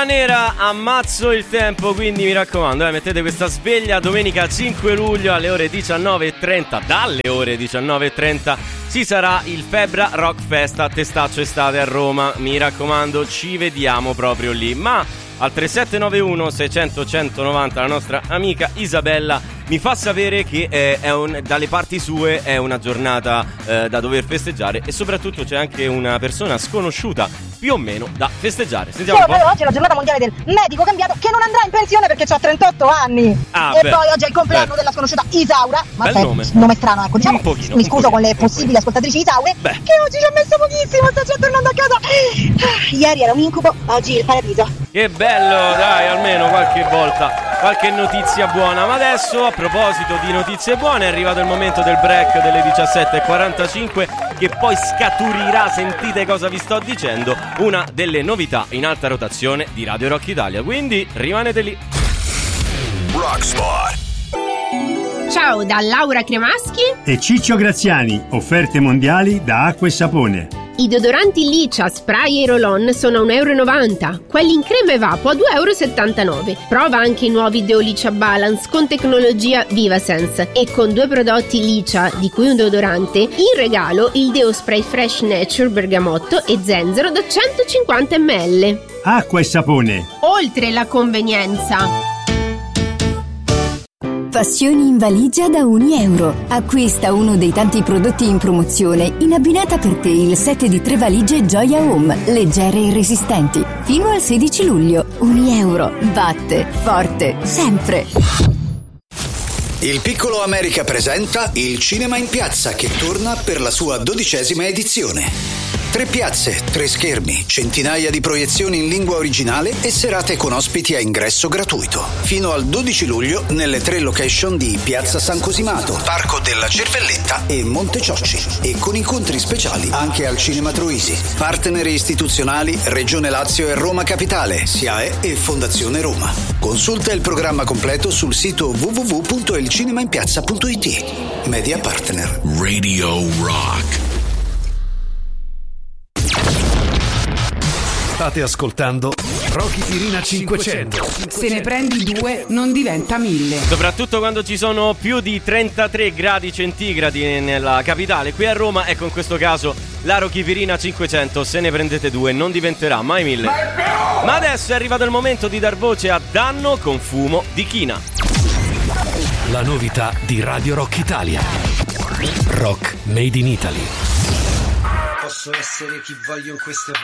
Pantera Nera, ammazzo il tempo, quindi mi raccomando, mettete questa sveglia domenica 5 luglio alle ore 19.30, dalle ore 19.30 ci sarà il Febra Rock Fest a Testaccio Estate a Roma, mi raccomando, ci vediamo proprio lì. Ma al 3791 600 190 la nostra amica Isabella mi fa sapere che dalle parti sue è una giornata da dover festeggiare, e soprattutto c'è anche una persona sconosciuta più o meno da festeggiare. Sentiamo un po'. Oggi è la giornata mondiale del medico cambiato che non andrà in pensione perché ha 38 anni. Poi oggi è il compleanno della sconosciuta Isaura. Ma bel nome strano, ecco, diciamo. Mi scuso con le possibili ascoltatrici Isaure, che oggi ci ha messo pochissimo, sta già tornando a casa. Ieri era un incubo, oggi il paradiso. Che bello, dai, almeno qualche volta qualche notizia buona. Ma adesso, a proposito di notizie buone, è arrivato il momento del break delle 17.45, che poi scaturirà, sentite cosa vi sto dicendo, una delle novità in alta rotazione di Radio Rock Italia, quindi rimanete lì. Rock Spot. Ciao da Laura Cremaschi e Ciccio Graziani, offerte mondiali da Acqua e Sapone. I deodoranti Licia, spray e roll-on sono a €1,90, quelli in crema e vapo a €2,79. Prova anche i nuovi Deo Licia Balance con tecnologia VivaSense e con 2 prodotti Licia, di cui un deodorante, in regalo il Deo Spray Fresh Nature Bergamotto e Zenzero da 150 ml. Acqua e Sapone. Oltre la convenienza. Passioni in valigia da €1. Acquista uno dei tanti prodotti in promozione in abbinata per te il set di 3 valigie Gioia Home, leggere e resistenti. Fino al 16 luglio. €1. Batte forte sempre. Il Piccolo America presenta il Cinema in Piazza, che torna per la sua 12ª edizione. 3 piazze, 3 schermi, centinaia di proiezioni in lingua originale e serate con ospiti a ingresso gratuito. Fino al 12 luglio nelle 3 location di Piazza San Cosimato, Parco della Cervelletta e Monte Ciocci, e con incontri speciali anche al Cinema Troisi. Partner istituzionali Regione Lazio e Roma Capitale, SIAE e Fondazione Roma. Consulta il programma completo sul sito www.ilcinemainpiazza.it. Media Partner Radio Rock. State ascoltando Rocky Tirina 500. Se ne prendi 2 non diventa 1000. Soprattutto quando ci sono più di 33 gradi centigradi nella capitale, qui a Roma, ecco, in questo caso la Rocky Tirina 500, se ne prendete 2 non diventerà mai 1000. Ma adesso è arrivato il momento di dar voce a Danno con Fumo di China. La novità di Radio Rock Italia. Rock Made in Italy. Posso essere chi voglio in queste